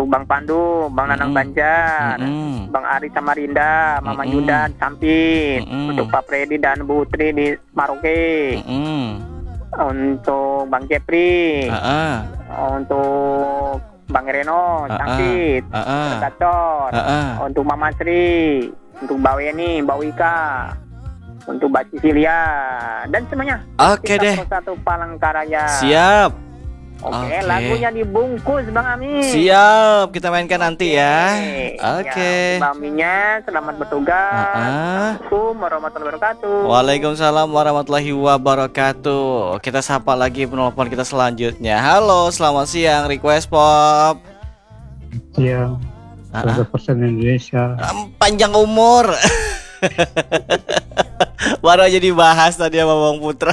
untuk Bang Pandu, Bang Nanang Banjar, Bang Ari Samarinda, Mama Yuda Sampit, untuk Pak Freddy dan Bu Tri di Maroke, untuk Bang Jepri, untuk Bang Reno Sampit, Gacor, untuk Mama Sri, untuk Mbak Weni, Mbak Wika, untuk Mbak Cicilia dan semuanya. Oke deh. Satu Palangkaraya. Siap. Oke, lagunya dibungkus Bang Ami. Siap, kita mainkan nanti ya. Oke. Bang Aminya, selamat bertugas. Assalamualaikum warahmatullahi wabarakatuh. Waalaikumsalam warahmatullahi wabarakatuh. Kita sapa lagi penelpon kita selanjutnya. Halo, selamat siang, Request Pop. Siang. 100% Indonesia. Panjang umur. Baru aja dibahas tadi sama Bang Putra.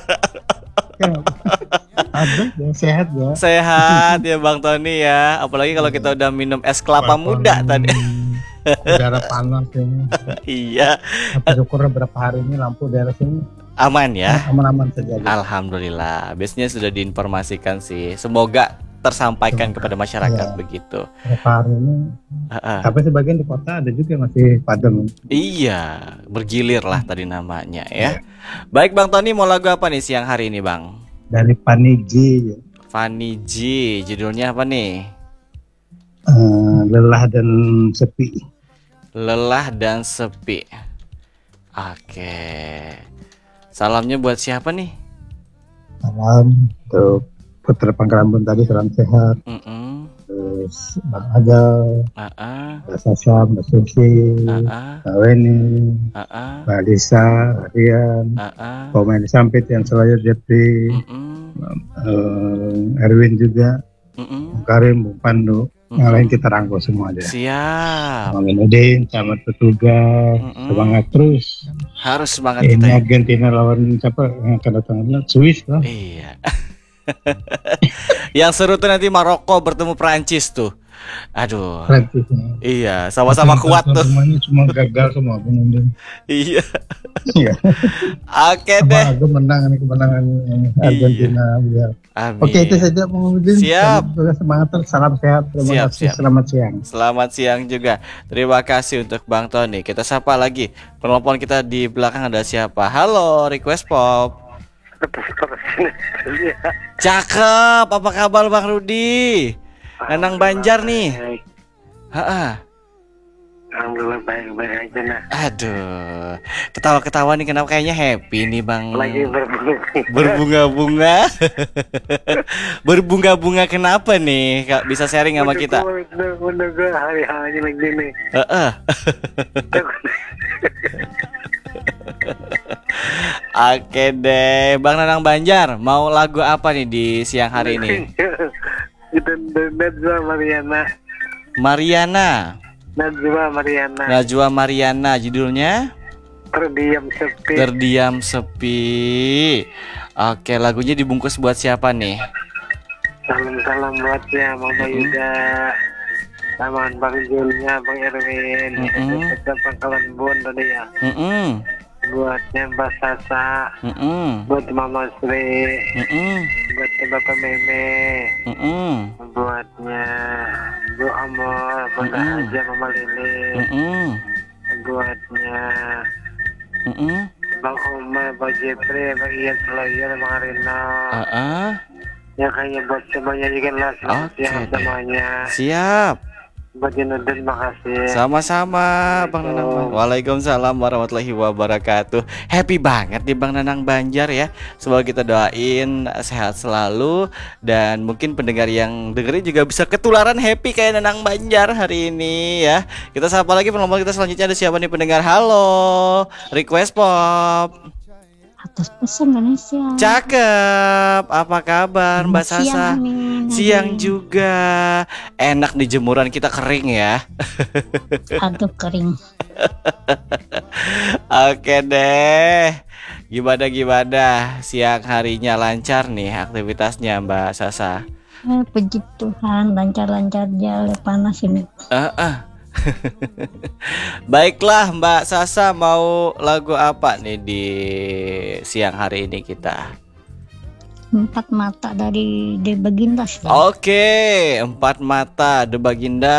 Ada ya, sehat ya. Sehat ya Bang Tony ya. Apalagi kalau kita udah minum es kelapa muda tadi. Udara panas ini. Iya. Tapi syukur beberapa hari ini lampu daerah sini aman ya. Aman-aman saja. Alhamdulillah. Biasanya sudah diinformasikan sih. Semoga tersampaikan kepada masyarakat begitu. Beberapa hari ini. Tapi sebagian di kota ada juga masih padam. Iya, bergilir lah tadi namanya ya. Baik Bang Tony, mau lagu apa nih siang hari ini Bang? Dari Paniji. Paniji, judulnya apa nih? Lelah dan sepi. Lelah dan sepi. Oke. Salamnya buat siapa nih? Salam untuk Putra Pangkarambun tadi, salam sehat. Terus Bang Agal, Mbak Sasa, Mbak Susi, Mbak Weni, Mbak Lisa, Rian, pemain Sampit yang selalu Jepri, Erwin juga, Bung Karim, Bung Pandu, yang lain kita rangkul semua aja. Siap. Bang Udin, selamat bertugas, semangat terus. Harus semangat ini kita. Ini Argentina lawan siapa yang akan datang? Swiss lah. Iya. Yang seru tuh nanti Maroko bertemu Prancis tuh. Aduh. Prancis. Iya, sama-sama kuat tuh. Semuanya cuma gagal semua penonton. Iya. Iya. Oke deh. Aku menang nih, kemenangan Argentina. Iya. Oke, itu saja Bang Udin. Siap. Semangat, salam sehat. Terima kasih. Selamat siang. Selamat siang juga. Terima kasih untuk Bang Tony. Kita sapa lagi. Penelpon kita di belakang ada siapa? Halo, Request Pop. Cakep, apa kabar Bang Rudi? Nanang Banjar nih. Alhamdulillah baik-baik aja nak. Aduh, ketawa-ketawa nih, kenapa kayaknya happy nih Bang? Lagi berbunga-bunga. Berbunga-bunga kenapa nih? Kak bisa sharing sama kita? Menunggu hari-hari lagi nih. Oke deh, Bang Nanang Banjar, mau lagu apa nih di siang hari ini? Itu Najwa Mariana. Najwa Mariana, judulnya? Terdiam sepi. Oke, lagunya dibungkus buat siapa nih? Salam buatnya Mama Yuda, sama Bang Julnya, Bang Erwin, Pangkalan Bun tadi ya. Buatnya Mbak Sasa, buat Mama Sri, buat Bapak Meme, buatnya Bu Amor, buat aja Mama Lili, buatnya Bang Oma, Bang Jepri, Bang Ian Seloyer, Bang Arino. Ya kayaknya buat semuanya juga lah, selamat siang semuanya. Siap. Buat Jinudin, makasih. Sama-sama Bang Nanang. Waalaikumsalam warahmatullahi wabarakatuh. Happy banget nih Bang Nanang Banjar ya. Semoga kita doain sehat selalu. Dan mungkin pendengar yang dengerin juga bisa ketularan happy kayak Nanang Banjar hari ini ya. Kita sapa lagi penelpon kita selanjutnya, ada siapa nih pendengar? Halo, Request Pop. Atas pesan Indonesia. Cakep. Apa kabar Mbak Sasa? Siang juga. Enak di jemuran kita kering ya. Aduh kering. Oke deh. Gimana siang harinya, lancar nih aktivitasnya Mbak Sasa? Puji Tuhan, lancar-lancar aja, panas ini. Baiklah Mbak Sasa, mau lagu apa nih di siang hari ini kita? Empat Mata dari The Baginda. Oke, Empat Mata The Baginda.